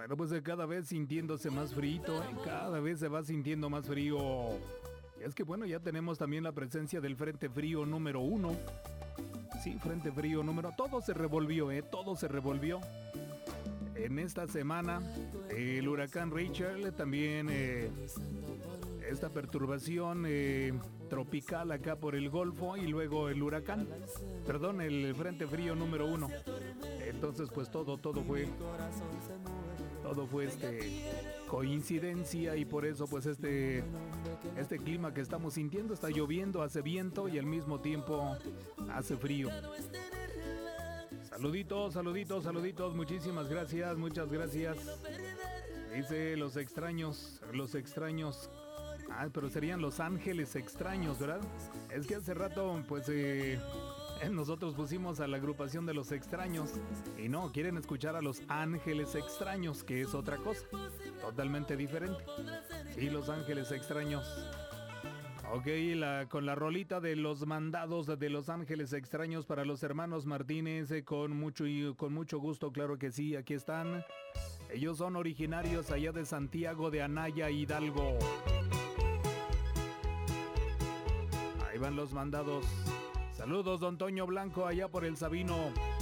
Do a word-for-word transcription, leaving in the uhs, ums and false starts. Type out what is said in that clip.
Bueno, pues eh, cada vez sintiéndose más frío, ¿eh? Cada vez se va sintiendo más frío. Y es que bueno, ya tenemos también la presencia del Frente Frío número uno. Sí, Frente Frío número... Todo se revolvió, ¿eh? Todo se revolvió. En esta semana, el huracán Rachel, también eh, esta perturbación eh, tropical acá por el Golfo y luego el huracán, perdón, el Frente Frío número uno. Entonces, pues todo, todo fue, todo fue este coincidencia y por eso, pues este, este clima que estamos sintiendo, está lloviendo, hace viento y al mismo tiempo hace frío. Saluditos, saluditos, saluditos, muchísimas gracias, muchas gracias. Dice los extraños, los extraños. Ah, pero serían los ángeles extraños, ¿verdad? Es que hace rato, pues, eh, nosotros pusimos a la agrupación de los extraños. Y no, quieren escuchar a los ángeles extraños, que es otra cosa, totalmente diferente. Sí, los ángeles extraños. Ok, la, con la rolita de los mandados de los ángeles extraños para los hermanos Martínez, eh, con mucho y con mucho gusto, claro que sí, aquí están. Ellos son originarios allá de Santiago de Anaya, Hidalgo. Ahí van los mandados. Saludos, don Toño Blanco, allá por el Sabino.